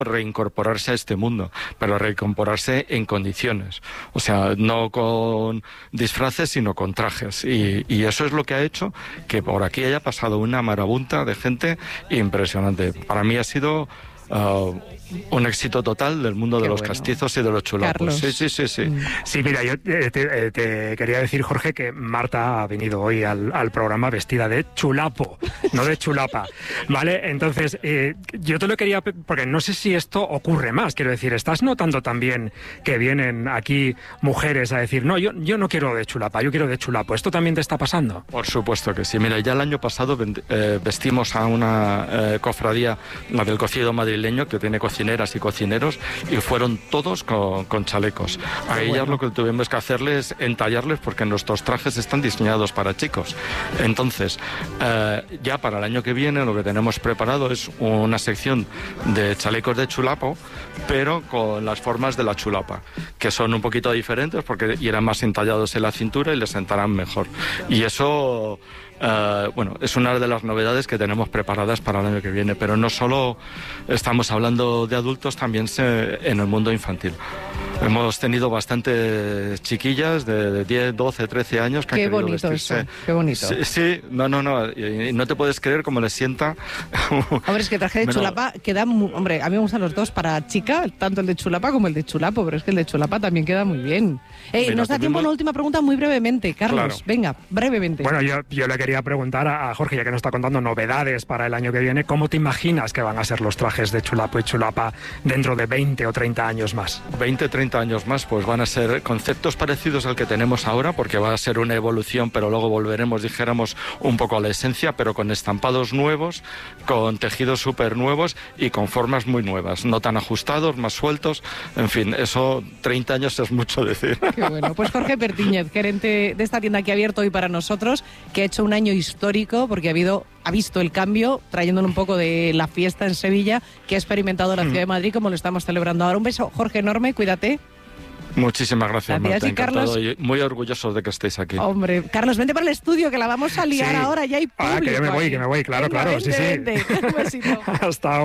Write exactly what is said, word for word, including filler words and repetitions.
reincorporarse a este mundo, pero reincorporarse en condiciones, o sea, no con disfraces, sino con trajes, y, y eso es lo que ha hecho que por aquí haya pasado una marabunta de gente impresionante. Para mí ha sido Uh, un éxito total del mundo Qué de los bueno. castizos y de los chulapos. Carlos. Sí, sí, sí, sí. Sí, mira, yo te, te, te quería decir, Jorge, que Marta ha venido hoy al, al programa vestida de chulapo, no de chulapa, ¿vale? Entonces, eh, yo te lo quería, porque no sé si esto ocurre más, quiero decir, ¿estás notando también que vienen aquí mujeres a decir, no, yo, yo no quiero de chulapa, yo quiero de chulapo? ¿Esto también te está pasando? Por supuesto que sí. Mira, ya el año pasado eh, vestimos a una eh, cofradía, la del cocido madrileño, que tiene cocineras y cocineros, y fueron todos con, con chalecos. A Qué ellas bueno. Lo que tuvimos que hacerles es entallarles, porque nuestros trajes están diseñados para chicos. Entonces, eh, ya para el año que viene lo que tenemos preparado es una sección de chalecos de chulapo, pero con las formas de la chulapa, que son un poquito diferentes porque irán más entallados en la cintura y les sentarán mejor. Y eso... Uh, bueno, es una de las novedades que tenemos preparadas para el año que viene, pero no solo estamos hablando de adultos, también se, en el mundo infantil. Hemos tenido bastantes chiquillas de diez, doce, trece años que qué han querido bonito vestirse. Eso, qué bonito. Sí, sí, no, no, no, y no te puedes creer cómo les sienta. Hombre, es que el traje de Menos... chulapa queda muy... Hombre, a mí me gustan los dos para chica, tanto el de chulapa como el de chulapo, pero es que el de chulapa también queda muy bien. Eh, Mira, nos da tiempo una última pregunta muy brevemente, Carlos. Claro. Venga, brevemente. Bueno, yo, yo le quería preguntar a, a Jorge, ya que nos está contando novedades para el año que viene, ¿cómo te imaginas que van a ser los trajes de chulapo y chulapa dentro de veinte o treinta años más? veinte, treinta años más, pues van a ser conceptos parecidos al que tenemos ahora, porque va a ser una evolución, pero luego volveremos, dijéramos, un poco a la esencia, pero con estampados nuevos, con tejidos súper nuevos y con formas muy nuevas, no tan ajustados, más sueltos, en fin, eso treinta años es mucho decir. Qué bueno. Pues Jorge Pertíñez, gerente de esta tienda que ha abierto hoy para nosotros, que ha hecho un año histórico porque ha habido ha visto el cambio, trayéndole un poco de la fiesta en Sevilla que ha experimentado la ciudad de Madrid, como lo estamos celebrando ahora. Un beso, Jorge, enorme, cuídate. Muchísimas gracias, gracias Marta, y Carlos, y muy orgullosos de que estéis aquí. Hombre, Carlos, vente para el estudio, que la vamos a liar sí. ahora, ya hay público. Ah, que yo me voy, ahí. que me voy, claro, Venga, claro, vente, sí, sí. Vente. Un besito. Hasta ahora.